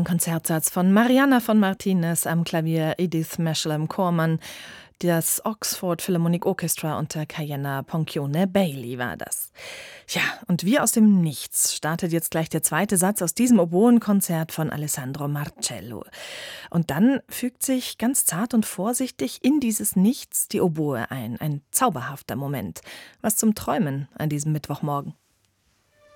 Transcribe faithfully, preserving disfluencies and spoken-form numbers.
ein Konzertsatz von Mariana von Martinez am Klavier, Edith Meschel am Chormann. Das Oxford Philharmonic Orchestra unter Kayenna Ponchione Bailey war das. Ja, und wie aus dem Nichts startet jetzt gleich der zweite Satz aus diesem Oboenkonzert von Alessandro Marcello. Und dann fügt sich ganz zart und vorsichtig in dieses Nichts die Oboe ein. Ein zauberhafter Moment. Was zum Träumen an diesem Mittwochmorgen.